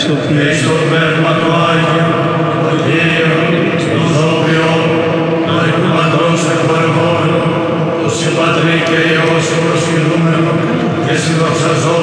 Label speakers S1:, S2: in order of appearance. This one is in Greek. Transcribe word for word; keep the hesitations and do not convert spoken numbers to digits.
S1: σοφίας.
S2: Στο πνεύμα του Άγιο, το Κύριο, το Ζώβιο, το εκπλατρός εκπορευόμενο, το Συμπατρί και Υιός προσκυνούμενο και συνδοξαζόμενο